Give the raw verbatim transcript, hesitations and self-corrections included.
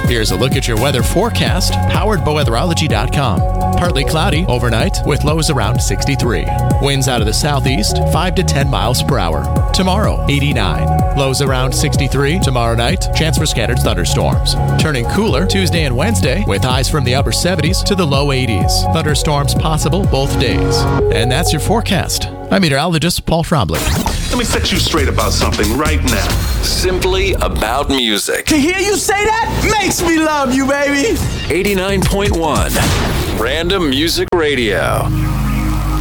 Here's a look at your weather forecast, powered by weatherology dot com. Partly cloudy overnight with lows around sixty-three. Winds out of the southeast, five to ten miles per hour. Tomorrow, eighty-nine. Lows around sixty-three. Tomorrow night, chance for scattered thunderstorms. Turning cooler Tuesday and Wednesday with highs from the upper seventies to the low eighties. Thunderstorms possible both days. And that's your forecast. I'm meteorologist Paul Trombley. Let me set you straight about something right now. Simply about music. To hear you say that makes me love you, baby. eighty-nine point one Random Music Radio.